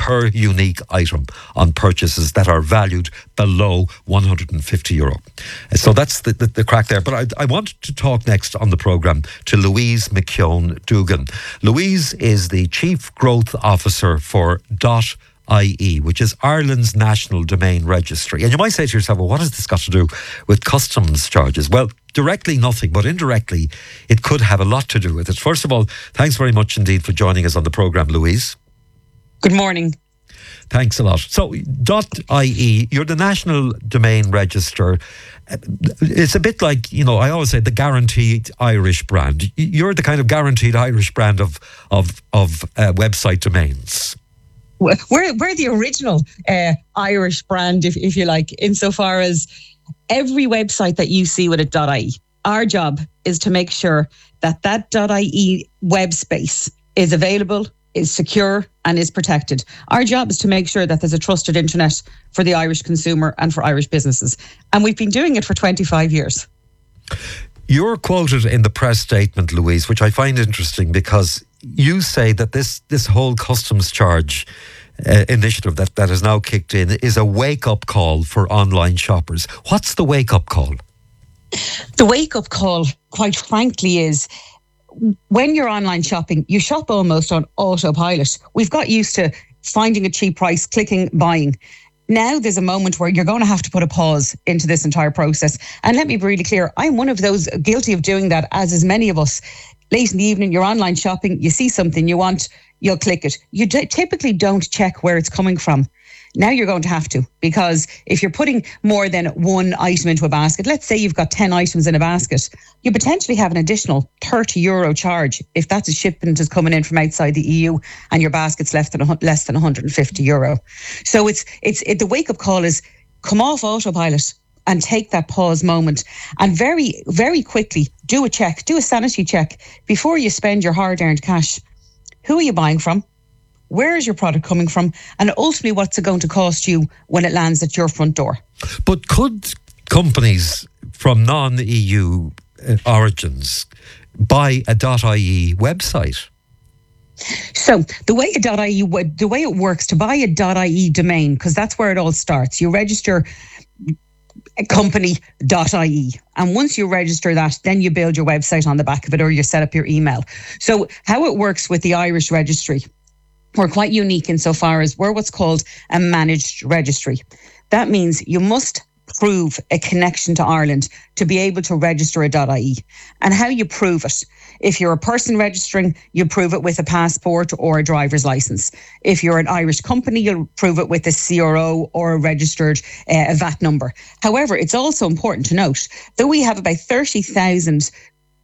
per unique item on purchases that are valued below €150. So that's the crack there. But I want to talk next on the programme to Louise McKeown Dugan. Louise is the Chief Growth Officer for .ie, which is Ireland's national domain registry. And you might say to yourself, well, what has this got to do with customs charges? Well, directly nothing, but indirectly it could have a lot to do with it. First of all, thanks very much indeed for joining us on the programme, Louise. Good morning. Thanks a lot. So, .ie, you're the national domain register. It's a bit like, I always say the guaranteed Irish brand. You're the kind of guaranteed Irish brand of website domains. We're the original Irish brand, if you like, insofar as every website that you see with a .ie, our job is to make sure that .ie web space is available, is secure and is protected. Our job is to make sure that there's a trusted internet for the Irish consumer and for Irish businesses. And we've been doing it for 25 years. You're quoted in the press statement, Louise, which I find interesting because you say that this whole customs charge initiative that has now kicked in is a wake-up call for online shoppers. What's the wake-up call? The wake-up call, quite frankly, is when you're online shopping, you shop almost on autopilot. We've got used to finding a cheap price, clicking, buying. Now there's a moment where you're going to have to put a pause into this entire process. And let me be really clear, I'm one of those guilty of doing that, as is many of us. Late in the evening, you're online shopping, you see something you want, you'll click it. You typically don't check where it's coming from. Now you're going to have to, because if you're putting more than one item into a basket, let's say you've got 10 items in a basket, you potentially have an additional €30 charge if that's a shipment is coming in from outside the EU and your basket's less than €150. So it's the wake-up call is come off autopilot and take that pause moment and very, very quickly do a check, do a sanity check before you spend your hard-earned cash. Who are you buying from? Where is your product coming from? And ultimately, what's it going to cost you when it lands at your front door? But could companies from non-EU origins buy a .ie website? So the way it works, to buy a .ie domain, because that's where it all starts, you register a company.ie. And once you register that, then you build your website on the back of it, or you set up your email. So how it works with the Irish registry, we're quite unique insofar as we're what's called a managed registry. That means you must prove a connection to Ireland to be able to register a .ie. And how you prove it? If you're a person registering, you prove it with a passport or a driver's license. If you're an Irish company, you'll prove it with a CRO or a registered a VAT number. However, it's also important to note that we have about 30,000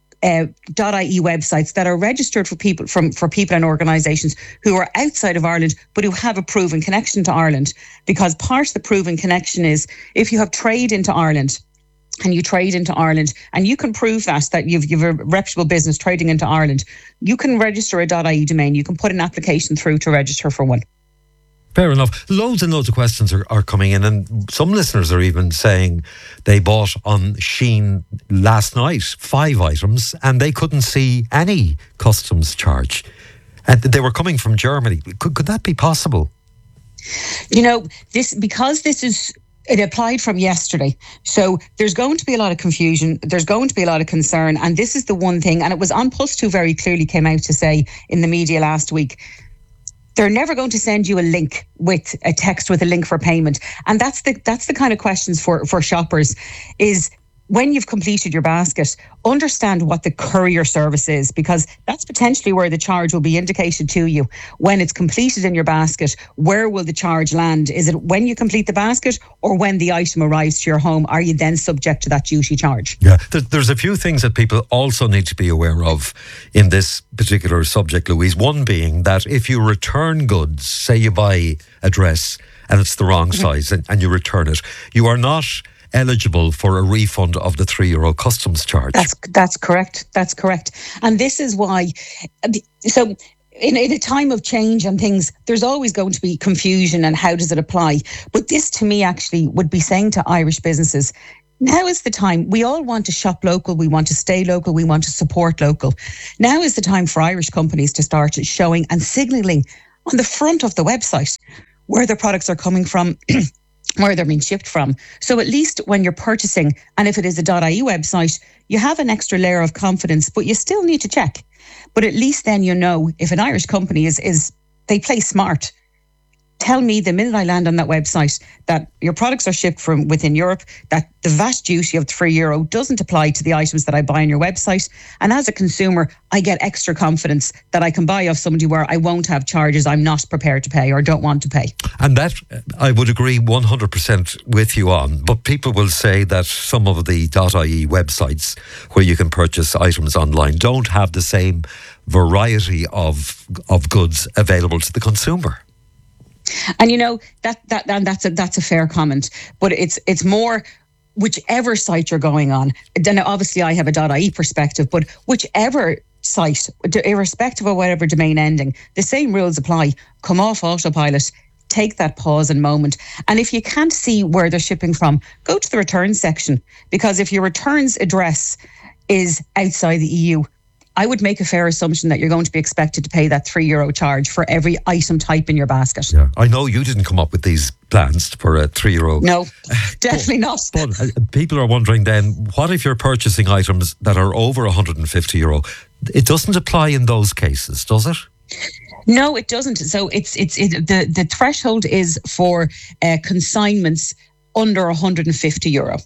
.ie websites that are registered for people and organisations who are outside of Ireland but who have a proven connection to Ireland, because part of the proven connection is if you have trade into Ireland and you trade into Ireland and you can prove that you've a reputable business trading into Ireland, you can register a .ie domain. You can put an application through to register for one. Fair enough. Loads and loads of questions are coming in, and some listeners are even saying they bought on Shein last night 5 items and they couldn't see any customs charge. And they were coming from Germany. Could that be possible? It applied from yesterday. So there's going to be a lot of confusion. There's going to be a lot of concern. And this is the one thing, and it was An Post who very clearly came out to say in the media last week, they're never going to send you a link with a text with a link for payment. And that's the kind of questions for shoppers is, when you've completed your basket, understand what the courier service is, because that's potentially where the charge will be indicated to you. When it's completed in your basket, where will the charge land? Is it when you complete the basket or when the item arrives to your home? Are you then subject to that duty charge? Yeah, there's a few things that people also need to be aware of in this particular subject, Louise. One being that if you return goods, say you buy a dress and it's the wrong size and you return it, you are not eligible for a refund of the €3 customs charge. That's correct. And this is why, so in a time of change and things, there's always going to be confusion and how does it apply. But this to me actually would be saying to Irish businesses, now is the time. We all want to shop local. We want to stay local. We want to support local. Now is the time for Irish companies to start showing and signalling on the front of the website where the products are coming from, where they're being shipped from. So at least when you're purchasing, and if it is a .ie website, you have an extra layer of confidence, but you still need to check. But at least then you know if an Irish company is they play smart. Tell me the minute I land on that website that your products are shipped from within Europe, that the VAT duty of €3 doesn't apply to the items that I buy on your website. And as a consumer, I get extra confidence that I can buy off somebody where I won't have charges I'm not prepared to pay or don't want to pay. And that I would agree 100% with you on. But people will say that some of the .ie websites where you can purchase items online don't have the same variety of goods available to the consumer. And you know that's a fair comment, but it's more whichever site you're going on. Then obviously I have a .ie perspective, but whichever site, irrespective of whatever domain ending, the same rules apply. Come off autopilot, take that pause and moment, and if you can't see where they're shipping from, go to the returns section, because if your returns address is outside the EU, I would make a fair assumption that you're going to be expected to pay that €3 charge for every item type in your basket. Yeah, I know you didn't come up with these plans for a €3. No, definitely not. But people are wondering then, what if you're purchasing items that are over €150? It doesn't apply in those cases, does it? No, it doesn't. So the threshold is for consignments under €150.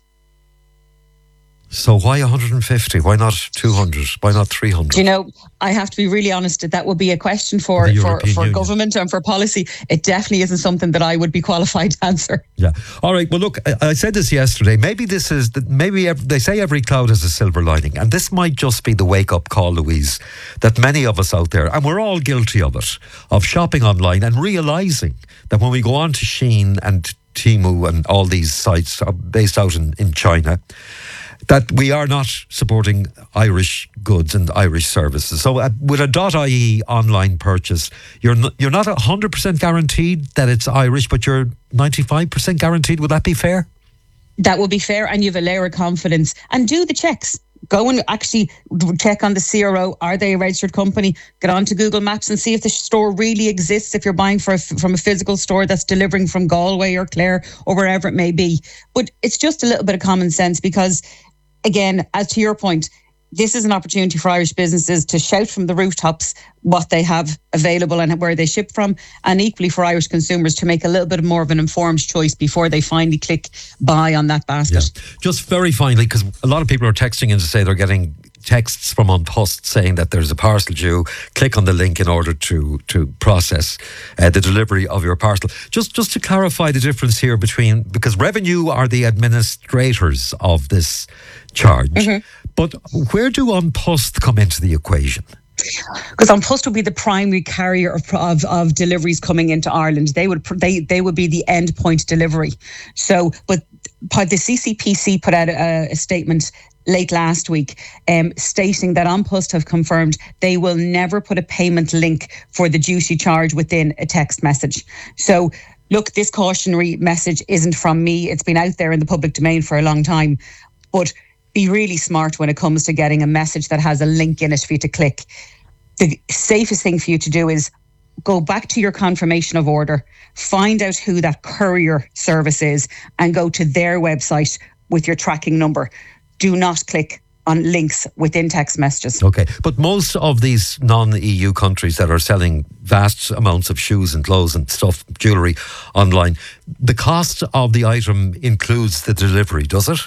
So why 150? Why not 200? Why not 300? You know, I have to be really honest. That would be a question for government and for policy. It definitely isn't something that I would be qualified to answer. Yeah. All right. Well, look, I said this yesterday. Maybe they say every cloud has a silver lining, and this might just be the wake-up call, Louise, that many of us out there, and we're all guilty of it, of shopping online and realising that when we go on to Shein and Temu and all these sites based out in China, that we are not supporting Irish goods and Irish services. So with a .ie online purchase, you're not 100% guaranteed that it's Irish, but you're 95% guaranteed. Would that be fair? That would be fair, and you have a layer of confidence. And do the checks. Go and actually check on the CRO. Are they a registered company? Get onto Google Maps and see if the store really exists, if you're buying from a physical store that's delivering from Galway or Clare or wherever it may be. But it's just a little bit of common sense, because again, as to your point, this is an opportunity for Irish businesses to shout from the rooftops what they have available and where they ship from, and equally for Irish consumers to make a little bit more of an informed choice before they finally click buy on that basket. Yeah. Just very finally, because a lot of people are texting in to say they're getting texts from An Post saying that there's a parcel due. Click on the link in order to process the delivery of your parcel. Just to clarify the difference here between, because Revenue are the administrators of this charge, but where do An Post come into the equation? Because An Post would be the primary carrier of deliveries coming into Ireland. They would be the end point delivery. So, but the CCPC put out a statement late last week stating that An Post have confirmed they will never put a payment link for the duty charge within a text message. So look, this cautionary message isn't from me. It's been out there in the public domain for a long time. But be really smart when it comes to getting a message that has a link in it for you to click. The safest thing for you to do is go back to your confirmation of order, find out who that courier service is, and go to their website with your tracking number. Do not click on links within text messages. Okay, but most of these non-EU countries that are selling vast amounts of shoes and clothes and stuff, jewellery online, the cost of the item includes the delivery, does it?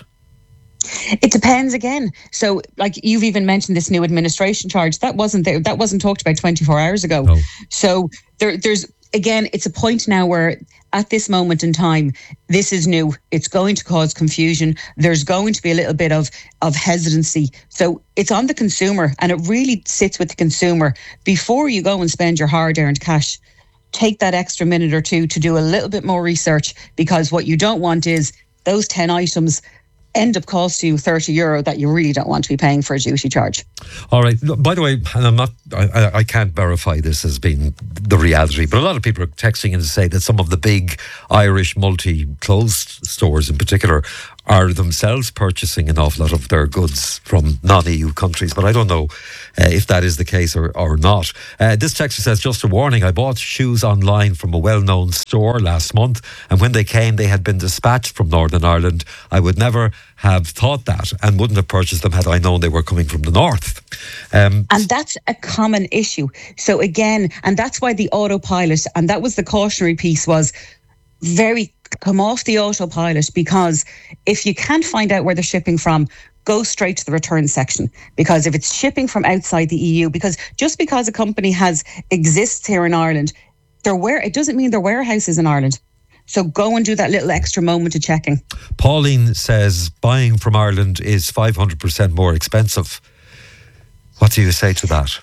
It depends again. So, like you've even mentioned this new administration charge. That wasn't there. That wasn't talked about 24 hours ago. No. So there's again, it's a point now where at this moment in time, this is new. It's going to cause confusion. There's going to be a little bit of hesitancy. So it's on the consumer, and it really sits with the consumer. Before you go and spend your hard-earned cash, take that extra minute or two to do a little bit more research, because what you don't want is those 10 items end up costing you €30 that you really don't want to be paying for a duty charge. All right. By the way, and I can't verify this as being the reality, but a lot of people are texting in to say that some of the big Irish multi-clothes stores in particular are themselves purchasing an awful lot of their goods from non-EU countries, but I don't know if that is the case or not. This texter says, just a warning, I bought shoes online from a well-known store last month, and when they came, they had been dispatched from Northern Ireland. I would never have thought that and wouldn't have purchased them had I known they were coming from the north. And that's a common issue. So again, and that's why the autopilot, and that was the cautionary piece, was come off the autopilot, because if you can't find out where they're shipping from, go straight to the return section. Because if it's shipping from outside the EU, because just because a company exists here in Ireland, it doesn't mean their warehouse is in Ireland. So go and do that little extra moment of checking. Pauline says buying from Ireland is 500% more expensive. What do you say to that?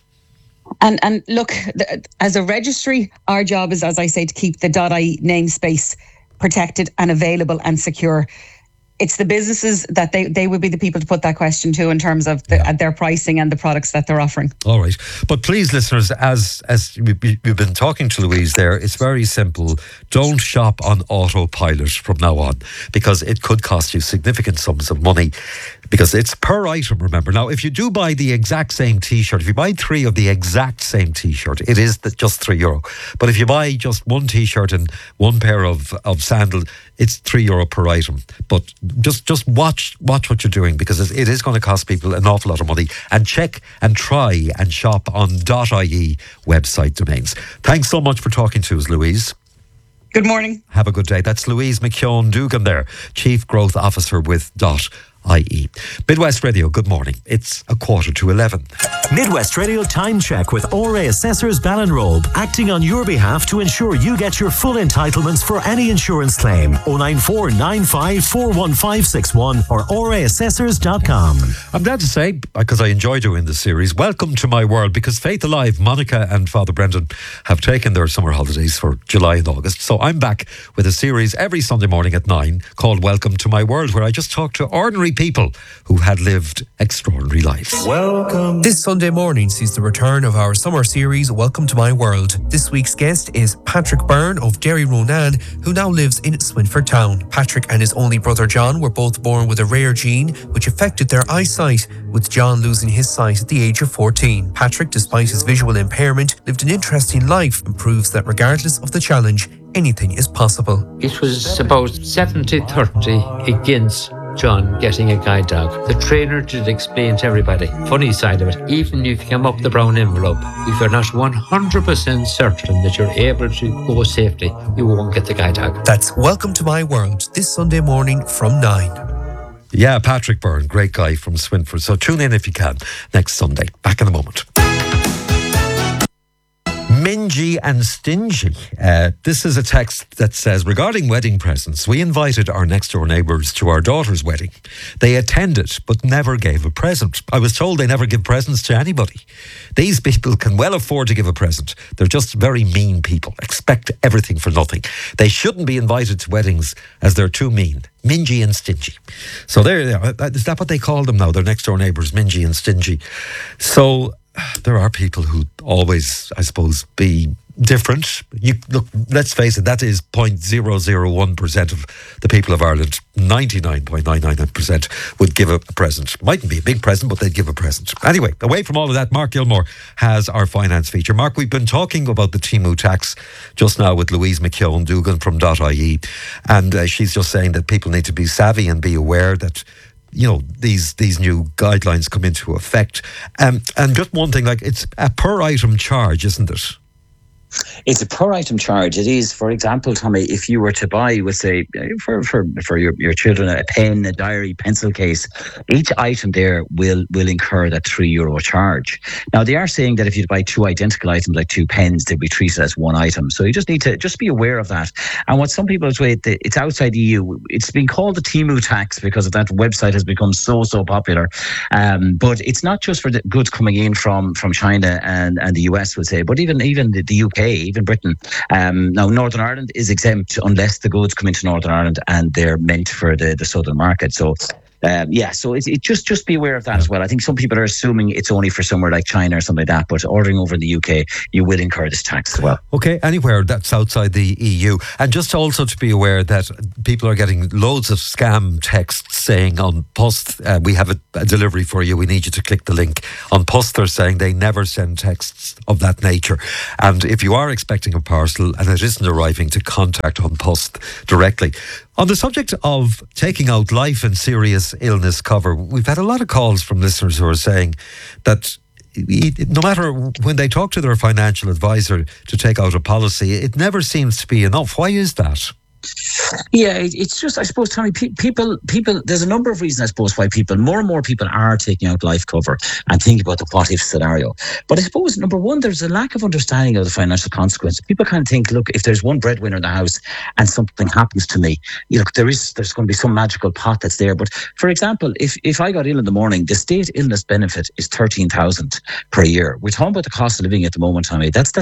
And look, as a registry, our job is, as I say, to keep the .ie namespace protected and available and secure. It's the businesses that they would be the people to put that question to in terms of their pricing and the products that they're offering. All right. But please, listeners, as we've been talking to Louise there, it's very simple. Don't shop on autopilot from now on, because it could cost you significant sums of money, because it's per item, remember. Now, if you do buy the exact same T-shirt, if you buy 3 of the exact same T-shirt, it is just €3. But if you buy just one T-shirt and one pair of sandals, it's €3 per item. But just watch what you're doing, because it is going to cost people an awful lot of money. And check and try and shop on .ie website domains. Thanks so much for talking to us, Louise. Good morning. Have a good day. That's Louise McKeown Dugan there, Chief Growth Officer with .ie. Midwest Radio, good morning. It's 11:15. Midwest Radio Time Check with ORA Assessors Ballinrobe, acting on your behalf to ensure you get your full entitlements for any insurance claim. 094 95 41561 or oraassessors.com. I'm glad to say, because I enjoy doing this series, welcome to my world, because Faith Alive, Monica and Father Brendan have taken their summer holidays for July and August. So I'm back with a series every Sunday morning at 9 called Welcome to My World, where I just talk to ordinary people who had lived extraordinary lives. Welcome. This Sunday morning sees the return of our summer series, Welcome to My World. This week's guest is Patrick Byrne of Derry Ronan, who now lives in Swinford Town. Patrick and his only brother John were both born with a rare gene which affected their eyesight, with John losing his sight at the age of 14. Patrick, despite his visual impairment, lived an interesting life and proves that regardless of the challenge, anything is possible. It was about 70-30 against John getting a guide dog. The trainer did explain to everybody, funny side of it, even if you come up the brown envelope, if you're not 100% certain that you're able to go safely, you won't get the guide dog. That's Welcome to My World, this Sunday morning from 9. Yeah, Patrick Byrne, great guy from Swinford. So tune in if you can next Sunday. Back in a moment. Mingy and stingy. This is a text that says, regarding wedding presents, we invited our next door neighbours to our daughter's wedding. They attended but never gave a present. I was told they never give presents to anybody. These people can well afford to give a present. They're just very mean people. Expect everything for nothing. They shouldn't be invited to weddings as they're too mean. Mingy and stingy. So there, is that what they call them now? Their next door neighbours, mingy and stingy. So there are people who always, I suppose, be different. Look, let's face it, that is 0.001% of the people of Ireland. 99.999% would give a present. Mightn't be a big present, but they'd give a present. Anyway, away from all of that, Mark Gilmore has our finance feature. Mark, we've been talking about the Temu tax just now with Louise McKeown Dugan from .ie, and she's just saying that people need to be savvy and be aware that, you know, these new guidelines come into effect. And just one thing, like, it's a per item charge, isn't it? It's a per item charge. It is, for example, Tommy, if you were to buy, with say, for your children, a pen, a diary, pencil case, each item there will incur that €3 charge. Now, they are saying that if you buy 2 identical items, like 2 pens, they'll be treated as one item. So you just need to be aware of that. And what some people say, it's outside the EU. It's been called the Temu tax because that website has become so popular. But it's not just for the goods coming in from China and the US, would say, but even the UK, even Britain. Now, Northern Ireland is exempt unless the goods come into Northern Ireland and they're meant for the southern market. So So it just be aware of that as well. I think some people are assuming it's only for somewhere like China or something like that, but ordering over in the UK, you will incur this tax as well. Okay, anywhere that's outside the EU. And just also to be aware that people are getting loads of scam texts saying on Post, we have a delivery for you, we need you to click the link. On Post, they're saying they never send texts of that nature. And if you are expecting a parcel and it isn't arriving, to contact On Post directly. On the subject of taking out life and serious illness cover, we've had a lot of calls from listeners who are saying that no matter when they talk to their financial advisor to take out a policy, it never seems to be enough. Why is that? Yeah, it's just, I suppose, Tommy, people, there's a number of reasons, I suppose, why more and more people are taking out life cover and thinking about the what if scenario. But I suppose, number one, there's a lack of understanding of the financial consequence. People kind of think, look, if there's one breadwinner in the house and something happens to me, look, there's going to be some magical pot that's there. But for example, if I got ill in the morning, the state illness benefit is 13,000 per year. We're talking about the cost of living at the moment, Tommy. That's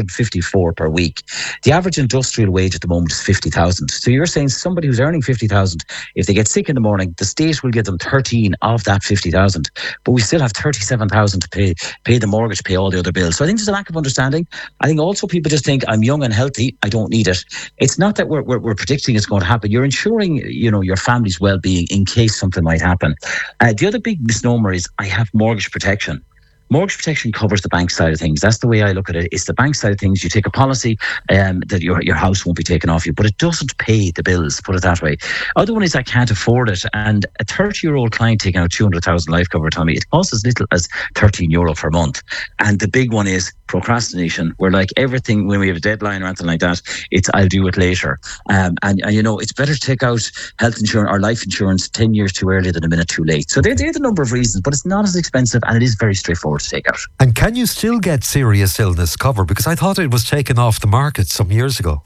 254 per week. The average industrial wage at the moment is 50,000. So you're saying somebody who's earning 50,000, if they get sick in the morning, the state will give them 13 of that 50,000, but we still have 37,000 to pay the mortgage, pay all the other bills. So I think there's a lack of understanding. I think also people just think, I'm young and healthy, I don't need it. It's not that we're predicting it's going to happen. You're ensuring, your family's well-being in case something might happen. The other big misnomer is I have mortgage protection. Mortgage protection covers the bank side of things. That's the way I look at it. It's the bank side of things. You take a policy that your house won't be taken off you, but it doesn't pay the bills, put it that way. Other one is I can't afford it. And a 30-year-old client taking out 200,000 life cover, Tommy, it costs as little as €13 per month. And the big one is procrastination, where like everything, when we have a deadline or anything like that, it's I'll do it later. And it's better to take out health insurance or life insurance 10 years too early than a minute too late. So they're the number of reasons, but it's not as expensive and it is very straightforward to take out. And can you still get serious illness cover? Because I thought it was taken off the market some years ago.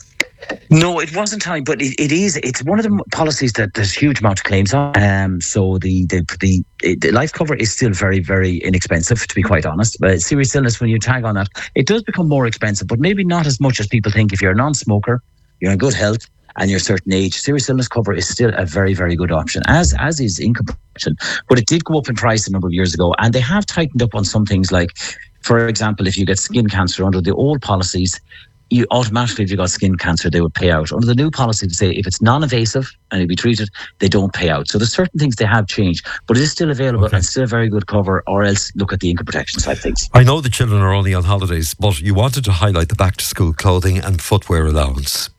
No, it wasn't, Tommy, but it is. It's one of the policies that there's huge amount of claims on. So the life cover is still very, very inexpensive, to be quite honest. But serious illness, when you tag on that, it does become more expensive, but maybe not as much as people think. If you're a non-smoker, you're in good health, and you're a certain age, serious illness cover is still a very, very good option, as is income protection. But it did go up in price a number of years ago, and they have tightened up on some things like, for example, if you get skin cancer under the old policies, you automatically, if you got skin cancer, they would pay out. Under the new policy, they say if it's non-invasive and it'll be treated, they don't pay out. So there's certain things they have changed, but it is still available and still a very good cover, or else look at the income protection side of things. I know the children are only on holidays, but you wanted to highlight the back-to-school clothing and footwear allowance.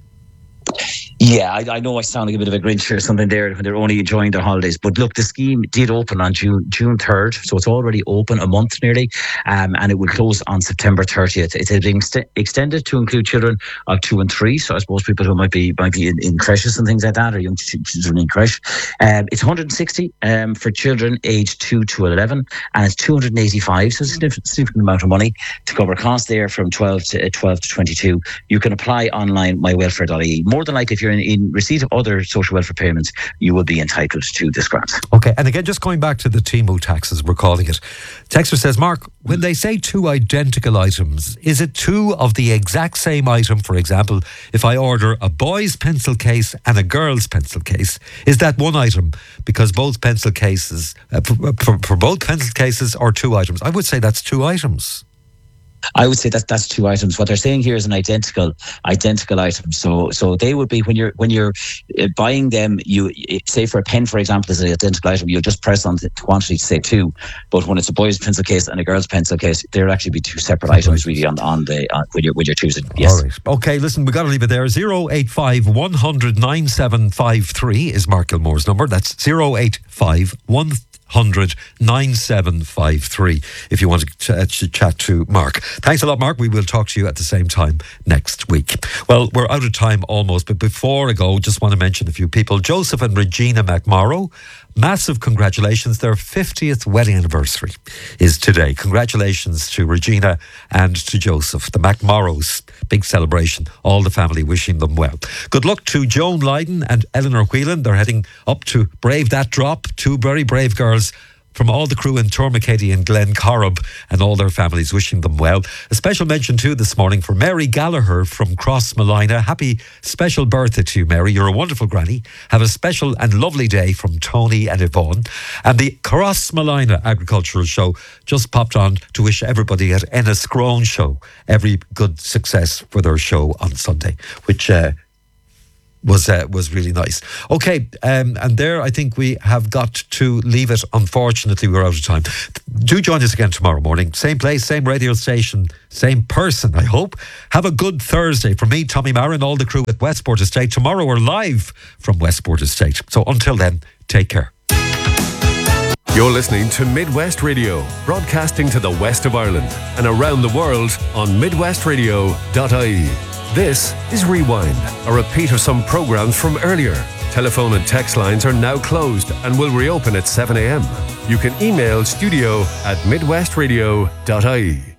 Yeah, I know I sound like a bit of a Grinch or something there when they're only enjoying their holidays. But look, the scheme did open on June 3rd, so it's already open a month nearly, and it will close on September 30th. It has been extended to include children of 2 and 3, so I suppose people who might be in creches and things like that, or young children in creche. It's 160 for children aged 2 to 11, and it's 285, so it's a significant amount of money to cover costs there from 12 to 22. You can apply online, mywelfare.ie. More than likely, if you're in receipt of other social welfare payments, you will be entitled to this grant. Okay, and again, just going back to the Temu taxes, we're calling it. Texter says, Mark, when they say 2 identical items, is it 2 of the exact same item? For example, if I order a boy's pencil case and a girl's pencil case, is that one item? Because both pencil cases, for both pencil cases, are 2 items. I would say that's 2 items. I would say that's 2 items. What they're saying here is an identical item. So they would be when you're buying them. You say for a pen, for example, is an identical item. You'll just press on the quantity to say 2. But when it's a boy's pencil case and a girl's pencil case, they'll actually be 2 separate items really on when you're choosing. Yes. All right. Okay. Listen, we got to leave it there. 085 100 9753 is Mark Gilmore's number. That's 085 100 9753 if you want to chat to Mark. Thanks a lot, Mark. We will talk to you at the same time next week. Well, we're out of time almost, but before I go, just want to mention a few people. Joseph and Regina McMorrow, massive congratulations. Their 50th wedding anniversary is today. Congratulations to Regina and to Joseph. The McMorrows, big celebration. All the family wishing them well. Good luck to Joan Lydon and Eleanor Whelan. They're heading up to brave that drop. 2 very brave girls. from all the crew in Tormakeady and Glencorrib and all their families, wishing them well. A special mention too this morning for Mary Gallagher from Crossmolina. Happy special birthday to you, Mary. You're a wonderful granny. Have a special and lovely day from Tony and Yvonne. And the Crossmolina Agricultural Show just popped on to wish everybody at Enniscrone Show every good success for their show on Sunday, which was really nice. Okay, and there I think we have got to leave it. Unfortunately, we're out of time. Do join us again tomorrow morning. Same place, same radio station, same person, I hope. Have a good Thursday. From me, Tommy Marin, all the crew at Westport Estate. Tomorrow we're live from Westport Estate. So until then, take care. You're listening to Midwest Radio, broadcasting to the west of Ireland and around the world on midwestradio.ie. This is Rewind, a repeat of some programs from earlier. Telephone and text lines are now closed and will reopen at 7 a.m. You can email studio@midwestradio.ie.